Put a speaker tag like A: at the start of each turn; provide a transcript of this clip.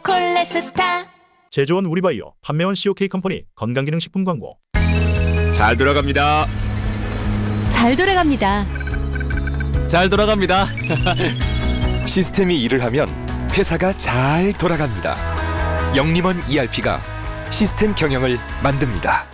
A: 콜레스타.
B: 제조원 우리바이오, 판매원 COK 컴퍼니 건강기능식품 광고.
C: 잘 돌아갑니다.
A: 잘 돌아갑니다.
D: 잘 돌아갑니다.
E: 시스템이 일을 하면 회사가 잘 돌아갑니다. 영림원 ERP가 시스템 경영을 만듭니다.